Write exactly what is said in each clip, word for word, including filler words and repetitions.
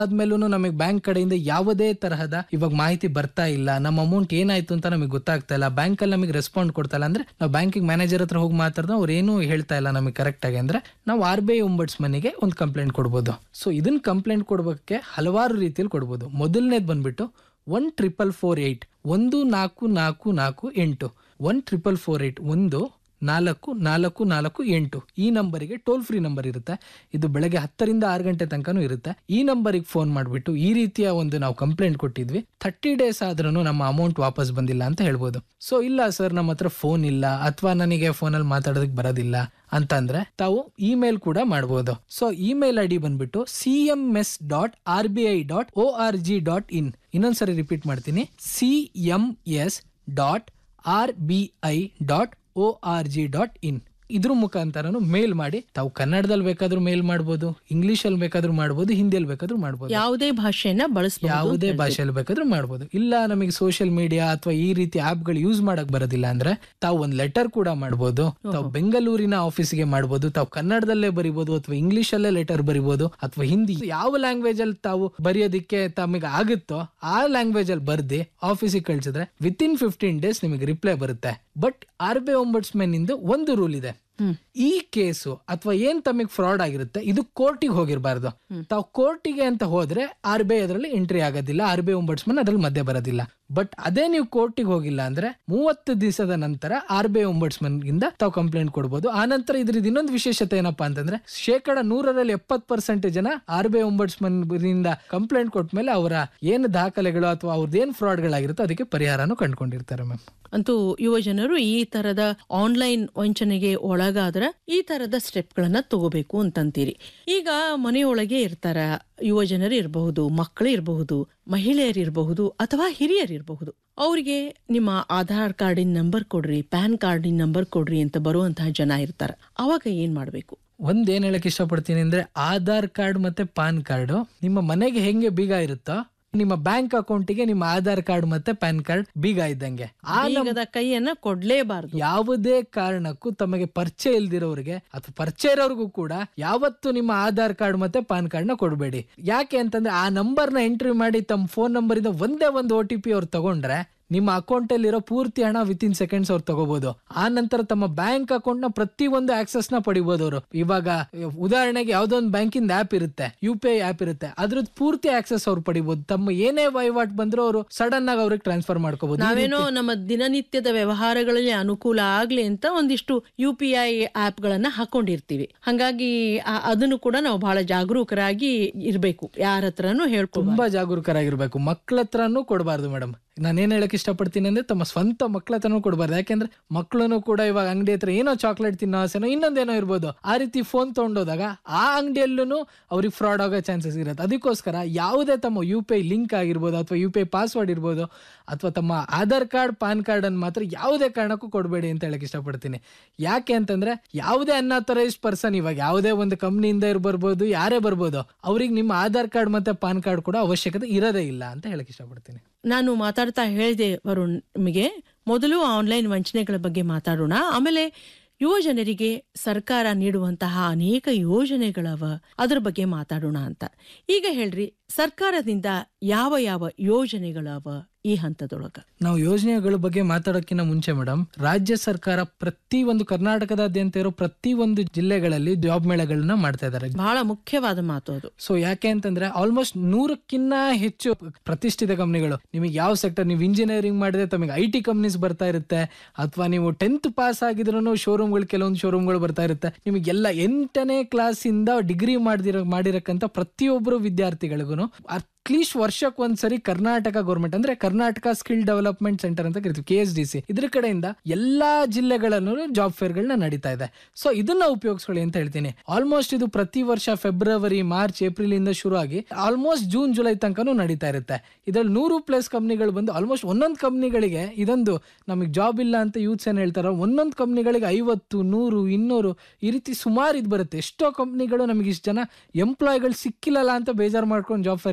ಆದ್ಮೇಲೂ ನಮಗೆ ಬ್ಯಾಂಕ್ ಕಡೆಯಿಂದ ಯಾವುದೇ ತರಹದ ಇವಾಗ ಮಾಹಿತಿ ಬರ್ತಾ ಇಲ್ಲ, ನಮ್ಮ ಅಮೌಂಟ್ ಏನಾಯ್ತು ಅಂತ ನಮಗೆ ಗೊತ್ತಾಗ್ತಾ ಇಲ್ಲ, ಬ್ಯಾಂಕ್ ಅಲ್ಲಿ ನಮಗೆ ರೆಸ್ಪಾಂಡ್ ಕೊಡ್ತಾ ಇಲ್ಲ ಅಂದ್ರೆ ನಾವು ಬ್ಯಾಂಕಿಂಗ್ ಮ್ಯಾನೇಜರ್ ಹತ್ರ ಹೋಗಿ ಮಾತಾಡಿದ್ರೆ ಅವ್ರು ಏನು ಹೇಳ್ತಾ ಇಲ್ಲ ನಮಗೆ ಕರೆಕ್ಟ್ ಆಗಿ ಅಂದ್ರೆ ನಾವು ಆರ್ ಬಿ ಐ ಒಂಬಡ್ಸ್ಮನ್ಗೆ ಒಂದು ಕಂಪ್ಲೇಂಟ್ ಕೊಡ್ಬೋದು. ಸೊ ಇದನ್ನ ಕಂಪ್ಲೇಂಟ್ ಕೊಡ್ಬೇಕೆ ಹಲವಾರು ರೀತಿಯಲ್ಲಿ ಕೊಡ್ಬೋದು. ಮೊದಲನೇದು ಬಂದ್ಬಿಟ್ಟು ಒನ್ ಟ್ರಿಪಲ್ ಫೋರ್ ಏಟ್ ಒಂದು ನಾಲ್ಕು ನಾಲ್ಕು ನಾಲ್ಕು ಎಂಟು ಒನ್ ಟ್ರಿಪಲ್ ಫೋರ್ ಏಟ್ ಒಂದು ನಾಲ್ಕು ನಾಲ್ಕು ನಾಲ್ಕು ಎಂಟು ಈ ನಂಬರಿಗೆ ಟೋಲ್ ಫ್ರೀ ನಂಬರ್ ಇರುತ್ತೆ. ಇದು ಬೆಳಗ್ಗೆ ಹತ್ತರಿಂದ ಆರು ಗಂಟೆ ತನಕನೂ ಇರುತ್ತೆ. ಈ ನಂಬರಿಗೆ ಫೋನ್ ಮಾಡಿಬಿಟ್ಟು ಈ ರೀತಿಯ ಒಂದು ನಾವು ಕಂಪ್ಲೇಂಟ್ ಕೊಟ್ಟಿದ್ವಿ, ಥರ್ಟಿ ಡೇಸ್ ಆದ್ರೂ ನಮ್ಮ ಅಮೌಂಟ್ ವಾಪಸ್ ಬಂದಿಲ್ಲ ಅಂತ ಹೇಳ್ಬೋದು. ಸೊ ಇಲ್ಲ ಸರ್ ನಮ್ಮ ಹತ್ರ ಫೋನ್ ಇಲ್ಲ ಅಥವಾ ನನಗೆ ಫೋನಲ್ಲಿ ಮಾತಾಡೋದಕ್ಕೆ ಬರೋದಿಲ್ಲ ಅಂತಂದ್ರೆ ತಾವು ಇಮೇಲ್ ಕೂಡ ಮಾಡ್ಬೋದು. ಸೊ ಇಮೇಲ್ ಐ ಡಿ ಬಂದ್ಬಿಟ್ಟು C M S dot R B I dot O R G dot in. ಇನ್ನೊಂದ್ಸರಿ ರಿಪೀಟ್ ಮಾಡ್ತೀನಿ, C M S dot R B I dot O R G dot in. ಇದ್ರ ಮುಖಾಂತರನು ಮೇಲ್ ಮಾಡಿ ತಾವು ಕನ್ನಡದಲ್ಲಿ ಬೇಕಾದ್ರೂ ಮೇಲ್ ಮಾಡಬಹುದು, English ಅಲ್ಲಿ ಬೇಕಾದ್ರೂ ಮಾಡಬಹುದು, ಹಿಂದಿಯಲ್ಲಿ ಬೇಕಾದ್ರೂ ಮಾಡಬಹುದು, ಯಾವುದೇ ಭಾಷೆಯನ್ನ ಬಳಸಬಹುದು, ಯಾವುದೇ ಭಾಷೆಯಲ್ಲಿ ಬೇಕಾದ್ರೂ ಮಾಡಬಹುದು. ಇಲ್ಲ ನಮಗೆ ಸೋಷಿಯಲ್ ಮೀಡಿಯಾ ಅಥವಾ ಈ ರೀತಿ ಆಪ್ ಗಳು ಯೂಸ್ ಮಾಡಕ್ ಬರೋದಿಲ್ಲ ಅಂದ್ರೆ ತಾವು ಒಂದ್ ಲೆಟರ್ ಕೂಡ ಮಾಡಬಹುದು. ತಾವು ಬೆಂಗಳೂರಿನ ಆಫೀಸ್ಗೆ ಮಾಡಬಹುದು, ತಾವು ಕನ್ನಡದಲ್ಲೇ ಬರಿಬಹುದು ಅಥವಾ ಇಂಗ್ಲಿಷ್ ಅಲ್ಲೇ ಲೆಟರ್ ಬರಿಬಹುದು ಅಥವಾ ಹಿಂದಿ ಯಾವ ಲ್ಯಾಂಗ್ವೇಜ್ ಅಲ್ಲಿ ತಾವು ಬರೆಯೋದಿಕ್ಕೆ ತಮಗೆ ಆಗುತ್ತೋ ಆ ಲ್ಯಾಂಗ್ವೇಜ್ ಅಲ್ಲಿ ಬರ್ದಿ ಆಫೀಸಿಗೆ ಕಳ್ಸಿದ್ರೆ ವಿತ್ ಇನ್ ಫಿಫ್ಟೀನ್ ಡೇಸ್ ನಿಮಗೆ ರಿಪ್ಲೈ ಬರುತ್ತೆ. But R B I ombudsman ಇಂದ ಒಂದು ರೂಲ್ ಇದೆ, ಈ ಕೇಸು ಅಥವಾ ಏನ್ ತಮಗೆ ಫ್ರಾಡ್ ಆಗಿರುತ್ತೆ ಇದು ಕೋರ್ಟಿಗೆ ಹೋಗಿರಬಾರ್ದು. ತಾವು ಕೋರ್ಟಿಗೆ ಅಂತ ಹೋದ್ರೆ ಆರ್ ಬಿ ಐ ಅದರಲ್ಲಿ ಎಂಟ್ರಿ ಆಗೋದಿಲ್ಲ, ಆರ್ ಬಿ ಐ ಒಂಬಡ್ಸ್ಮನ್ ಅದ್ರಲ್ಲಿ ಮಧ್ಯೆ ಬರೋದಿಲ್ಲ. ಬಟ್ ಅದೇ ನೀವು ಕೋರ್ಟಿಗೆ ಹೋಗಿಲ್ಲ ಅಂದ್ರೆ ಮೂವತ್ತು ದಿವಸದ ನಂತರ ಆರ್ ಬಿ ಐ ಒಂಬಡ್ಸ್ಮನ್ ಗಿಂದ ತಾವು ಕಂಪ್ಲೇಂಟ್ ಕೊಡಬಹುದು. ಆ ನಂತರ ಇದ್ರದ್ದು ಇನ್ನೊಂದು ವಿಶೇಷತೆ ಏನಪ್ಪಾ ಅಂತಂದ್ರೆ ಶೇಕಡ ನೂರರಲ್ಲಿ ಎಪ್ಪತ್ ಪರ್ಸೆಂಟ್ ಜನ ಆರ್ ಬಿ ಐ ಒಂಬಡ್ಸ್ಮನ್ ಇಂದ ಕಂಪ್ಲೇಂಟ್ ಕೊಟ್ಟ ಮೇಲೆ ಅವರ ಏನು ದಾಖಲೆಗಳು ಅಥವಾ ಅವ್ರದ್ದು ಏನ್ ಫ್ರಾಡ್ ಗಳಾಗಿರುತ್ತೋ ಅದಕ್ಕೆ ಪರಿಹಾರನೂ ಕಂಡುಕೊಂಡಿರ್ತಾರೆ ಮ್ಯಾಮ್. ಅಂತೂ ಯುವ ಜನರು ಈ ತರದ ಆನ್ಲೈನ್ ವಂಚನೆಗೆ ಒಳಗಾದ್ರೆ ಈ ತರದ ಸ್ಟೆಪ್ ಗಳನ್ನ ತಗೋಬೇಕು ಅಂತಂತೀರಿ. ಈಗ ಮನೆಯೊಳಗೆ ಇರ್ತಾರ ಯುವ ಜನರು ಇರಬಹುದು, ಮಕ್ಕಳು ಇರಬಹುದು, ಮಹಿಳೆಯರು ಇರಬಹುದು ಅಥವಾ ಹಿರಿಯರು ಇರಬಹುದು. ಅವ್ರಿಗೆ ನಿಮ್ಮ ಆಧಾರ್ ಕಾರ್ಡಿನ ನಂಬರ್ ಕೊಡ್ರಿ, ಪ್ಯಾನ್ ಕಾರ್ಡಿನ ನಂಬರ್ ಕೊಡ್ರಿ ಅಂತ ಬರುವಂತಹ ಜನ ಇರ್ತಾರ. ಅವಾಗ ಏನ್ ಮಾಡ್ಬೇಕು? ಒಂದ್ ಏನ್ ಹೇಳಕ್ ಇಷ್ಟಪಡ್ತೀನಿ ಅಂದ್ರೆ ಆಧಾರ್ ಕಾರ್ಡ್ ಮತ್ತೆ ಪಾನ್ ಕಾರ್ಡ್ ನಿಮ್ಮ ಮನೆಗೆ ಹೆಂಗೆ ಬೀಗ ಇರುತ್ತೋ ನಿಮ್ಮ ಬ್ಯಾಂಕ್ ಅಕೌಂಟಿಗೆ ನಿಮ್ಮ ಆಧಾರ್ ಕಾರ್ಡ್ ಮತ್ತೆ ಪ್ಯಾನ್ ಕಾರ್ಡ್ ಬೀಗ ಇದ್ದಂಗೆ. ಆ ಕೈಯನ್ನ ಕೊಡ್ಲೇಬಾರ್ದು. ಯಾವುದೇ ಕಾರಣಕ್ಕೂ ತಮಗೆ ಪರಿಚಯ ಇಲ್ದಿರೋರಿಗೆ ಅಥವಾ ಪರಿಚಯ ಇರೋರ್ಗೂ ಕೂಡ ಯಾವತ್ತು ನಿಮ್ಮ ಆಧಾರ್ ಕಾರ್ಡ್ ಮತ್ತೆ ಪಾನ್ ಕಾರ್ಡ್ ನ ಕೊಡಬೇಡಿ. ಯಾಕೆ ಅಂತಂದ್ರೆ ಆ ನಂಬರ್ ನ ಎಂಟ್ರಿ ಮಾಡಿ ತಮ್ಮ ಫೋನ್ ನಂಬರ್ ಇಂದ ಒಂದೇ ಒಂದು ಓ ಟಿ ಪಿ ಅವ್ರು ತಗೊಂಡ್ರೆ ನಿಮ್ಮ ಅಕೌಂಟ್ ಅಲ್ಲಿ ಇರೋ ಪೂರ್ತಿ ಹಣ ವಿತ್ ಇನ್ ಸೆಕೆಂಡ್ಸ್ ಅವ್ರು ತಗೋಬಹುದು. ಆ ನಂತರ ತಮ್ಮ ಬ್ಯಾಂಕ್ ಅಕೌಂಟ್ ನ ಪ್ರತಿ ಒಂದು ಆಕ್ಸೆಸ್ ನ ಪಡಿಬಹುದು ಅವರು. ಇವಾಗ ಉದಾಹರಣೆಗೆ ಯಾವ್ದೋ ಒಂದು ಬ್ಯಾಂಕಿಂದ ಆಪ್ ಇರುತ್ತೆ, ಯು ಪಿ ಐ ಆಪ್ ಇರುತ್ತೆ, ಅದ್ರದ್ದು ಪೂರ್ತಿ ಆಕ್ಸೆಸ್ ಅವ್ರು ಪಡಿಬಹುದು. ತಮ್ಮ ಏನೇ ವಹಿವಾಟ್ ಬಂದ್ರು ಅವರು ಸಡನ್ ಆಗಿ ಅವ್ರಿಗೆ ಟ್ರಾನ್ಸ್ಫರ್ ಮಾಡ್ಕೋಬಹುದು. ನಾವೇನೋ ನಮ್ಮ ದಿನನಿತ್ಯದ ವ್ಯವಹಾರಗಳಲ್ಲಿ ಅನುಕೂಲ ಆಗ್ಲಿ ಅಂತ ಒಂದಿಷ್ಟು ಯು ಪಿ ಐ ಆಪ್ ಗಳನ್ನ ಹಾಕೊಂಡಿರ್ತೀವಿ. ಹಂಗಾಗಿ ಅದನ್ನು ಕೂಡ ನಾವು ಬಹಳ ಜಾಗರೂಕರಾಗಿ ಇರ್ಬೇಕು. ಯಾರ ಹತ್ರನೂ ಹೇಳ್ಕೊ ತುಂಬಾ ಜಾಗರೂಕರಾಗಿರ್ಬೇಕು. ಮಕ್ಳ ಹತ್ರನೂ ಕೊಡಬಾರ್ದು ಮೇಡಮ್. ನಾನೇನ್ ಹೇಳಕ್ ಇಷ್ಟಪಡ್ತೀನಿ ಅಂದ್ರೆ ತಮ್ಮ ಸ್ವಂತ ಮಕ್ಳ ಹತ್ರನೂ ಕೊಡಬಾರ್ದು. ಯಾಕೆಂದ್ರೆ ಮಕ್ಳನ್ನು ಕೂಡ ಇವಾಗ ಅಂಗಡಿ ಹತ್ರ ಏನೋ ಚಾಕ್ಲೇಟ್ ತಿನ್ನೋ ಆಸೆನೋ ಇನ್ನೊಂದೇನೋ ಇರ್ಬೋದು, ಆ ರೀತಿ ಫೋನ್ ತಗೊಂಡೋದಾಗ ಆ ಅಂಗಡಿಯಲ್ಲೂ ಅವ್ರಿಗೆ ಫ್ರಾಡ್ ಆಗೋ ಚಾನ್ಸಸ್ ಇರುತ್ತೆ. ಅದಕ್ಕೋಸ್ಕರ ಯಾವುದೇ ತಮ್ಮ ಯು ಪಿ ಐ ಲಿಂಕ್ ಆಗಿರ್ಬೋದು ಅಥವಾ ಯು ಪಿ ಐ ಪಾಸ್ವರ್ಡ್ ಇರ್ಬೋದು ಅಥವಾ ತಮ್ಮ ಆಧಾರ್ ಕಾರ್ಡ್ ಪಾನ್ ಕಾರ್ಡ್ ಅನ್ನು ಮಾತ್ರ ಯಾವುದೇ ಕಾರಣಕ್ಕೂ ಕೊಡಬೇಡಿ ಅಂತ ಹೇಳಕ್ ಇಷ್ಟಪಡ್ತೀನಿ. ಯಾಕೆ ಅಂತಂದ್ರೆ ಯಾವುದೇ ಅನ್ಅಥರೈಸ್ಡ್ ಪರ್ಸನ್ ಇವಾಗ ಯಾವುದೇ ಒಂದು ಕಂಪ್ನಿಯಿಂದ ಇರ್ಬರ್ಬೋದು, ಯಾರೇ ಬರ್ಬೋದು, ಅವ್ರಿಗೆ ನಿಮ್ಮ ಆಧಾರ್ ಕಾರ್ಡ್ ಮತ್ತೆ ಪಾನ್ ಕಾರ್ಡ್ ಕೂಡ ಅವಶ್ಯಕತೆ ಇರೋದೇ ಇಲ್ಲ ಅಂತ ಹೇಳಕ್ ಇಷ್ಟಪಡ್ತೀನಿ. ನಾನು ಮಾತಾಡ್ತಾ ಹೇಳಿದೆ ವರುಣ್, ನಿಮಗೆ ಮೊದಲು ಆನ್ಲೈನ್ ವಂಚನೆಗಳ ಬಗ್ಗೆ ಮಾತಾಡೋಣ, ಆಮೇಲೆ ಯುವ ಜನರಿಗೆ ಸರ್ಕಾರ ನೀಡುವಂತಹ ಅನೇಕ ಯೋಜನೆಗಳವ ಅದ್ರ ಬಗ್ಗೆ ಮಾತಾಡೋಣ ಅಂತ. ಈಗ ಹೇಳ್ರಿ, ಸರ್ಕಾರದಿಂದ ಯಾವ ಯಾವ ಯೋಜನೆಗಳವ ಈ ಹಂತದೊಳಗ? ನಾವು ಯೋಜನೆಗಳ ಬಗ್ಗೆ ಮಾತಾಡೋಕ್ಕಿಂತ ಮುಂಚೆ ಮೇಡಮ್, ರಾಜ್ಯ ಸರ್ಕಾರ ಪ್ರತಿ ಒಂದು ಕರ್ನಾಟಕದಾದ್ಯಂತ ಇರೋ ಪ್ರತಿ ಒಂದು ಜಿಲ್ಲೆಗಳಲ್ಲಿ ಜಾಬ್ ಮೇಳಗಳನ್ನ ಮಾಡ್ತಾ ಇದ್ದಾರೆ. ಬಹಳ ಮುಖ್ಯವಾದ ಮಾತು ಅದು. ಸೊ ಯಾಕೆ ಅಂತಂದ್ರೆ ಆಲ್ಮೋಸ್ಟ್ ನೂರಕ್ಕಿಂತ ಹೆಚ್ಚು ಪ್ರತಿಷ್ಠಿತ ಕಂಪನಿಗಳು, ನಿಮಗೆ ಯಾವ ಸೆಕ್ಟರ್, ನೀವು ಇಂಜಿನಿಯರಿಂಗ್ ಮಾಡಿದ್ರೆ ತಮಗೆ ಐ ಟಿ ಕಂಪ್ನೀಸ್ ಬರ್ತಾ ಇರುತ್ತೆ, ಅಥವಾ ನೀವು ಟೆಂತ್ ಪಾಸ್ ಆಗಿದ್ರು ಶೋರೂಮ್ಗಳು ಕೆಲವೊಂದು ಶೋರೂಮ್ಗಳು ಬರ್ತಾ ಇರುತ್ತೆ. ನಿಮಗೆಲ್ಲ ಎಂಟನೇ ಕ್ಲಾಸ್ ಇಂದ ಡಿಗ್ರಿ ಮಾಡಿದಿರೋ ಮಾಡಿರಕ್ಕಂತ ಪ್ರತಿಯೊಬ್ಬರು ವಿದ್ಯಾರ್ಥಿಗಳಿಗೂ ಅಟ್ಲೀಸ್ಟ್ ವರ್ಷಕ್ಕೆ ಒಂದ್ಸರಿ ಕರ್ನಾಟಕ ಗೌರ್ಮೆಂಟ್ ಅಂದ್ರೆ ಕರ್ನಾಟಕ ಸ್ಕಿಲ್ ಡೆವಲಪ್ಮೆಂಟ್ ಸೆಂಟರ್ ಅಂತ ಕರಿತೀವಿ, ಕೆ ಎಸ್ ಡಿ ಸಿ, ಇದ್ರ ಕಡೆಯಿಂದ ಎಲ್ಲಾ ಜಿಲ್ಲೆಗಳಲ್ಲೂ ಜಾಬ್ ಫೇರ್ ಗಳನ್ನ ನಡೀತಾ ಇದೆ. ಸೊ ಇದನ್ನ ಉಪಯೋಗಿಸ್ಕೊಳ್ಳಿ ಅಂತ ಹೇಳ್ತೀನಿ. ಆಲ್ಮೋಸ್ಟ್ ಇದು ಪ್ರತಿ ವರ್ಷ ಫೆಬ್ರವರಿ, ಮಾರ್ಚ್, ಏಪ್ರಿಲ್ ಇಂದ ಶುರು ಆಗಿ ಆಲ್ಮೋಸ್ಟ್ ಜೂನ್, ಜುಲೈ ತನಕನೂ ನಡೀತಾ ಇರುತ್ತೆ. ಇದ್ರಲ್ಲಿ ನೂರು ಪ್ಲಸ್ ಕಂಪ್ನಿಗಳು ಬಂದು ಆಲ್ಮೋಸ್ಟ್ ಒಂದೊಂದು ಕಂಪ್ನಿಗಳಿಗೆ ಇದೊಂದು ನಮಗೆ ಜಾಬ್ ಇಲ್ಲ ಅಂತ ಯೂತ್ಸ್ ಏನ್ ಹೇಳ್ತಾರೋ, ಒಂದೊಂದು ಕಂಪ್ನಿಗಳಿಗೆ ಐವತ್ತು, ನೂರು, ಇನ್ನೂರು ಈ ರೀತಿ ಸುಮಾರು ಇದು ಬರುತ್ತೆ. ಎಷ್ಟೋ ಕಂಪ್ನಿಗಳು ನಮಗೆ ಇಷ್ಟು ಜನ ಎಂಪ್ಲಾಯ್ಗಳು ಸಿಕ್ಕಿಲ್ಲಲ್ಲ ಅಂತ ಬೇಜಾರು ಮಾಡ್ಕೊಂಡು ಜಾಬ್ ಫೇರ್ ಇಂದ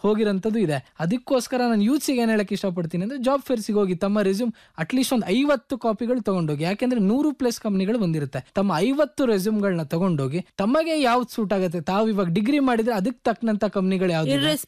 ಹೋಗಿರೋಂಥದ್ದು ಇದೆ. ಅದಕ್ಕೋಸ್ಕರ ನಾನು ಯೂತ್ಸಿಗೆ ಏನ್ ಹೇಳಕ್ ಇಷ್ಟಪಡ್ತೀನಿ ಅಂದ್ರೆ ಜಾಬ್ ಫೇರ್ಸಿಗೆ ಹೋಗಿ ತಮ್ಮ ರೆಸ್ಯೂಮ್ ಅಟ್ಲೀಸ್ಟ್ ಒಂದು ಐವತ್ತು ಕಾಪಿಗಳು ತಗೊಂಡೋಗಿ. ಯಾಕೆಂದ್ರೆ ನೂರು ಪ್ಲಸ್ ಕಂಪ್ನಿಗಳು ಬಂದಿರುತ್ತೆ. ತಮ್ಮ ಐವತ್ತು ರೆಸ್ಯೂಮ್ಗಳನ್ನ ತಗೊಂಡೋಗಿ ತಮಗೆ ಯಾವ್ದು ಸೂಟ್ ಆಗುತ್ತೆ, ತಾವು ಇವಾಗ ಡಿಗ್ರಿ ಮಾಡಿದ್ರೆ ಅದಕ್ಕೆ ತಕ್ಕಂತ ಕಂಪ್ನಿಗಳು ಯಾವ್ದು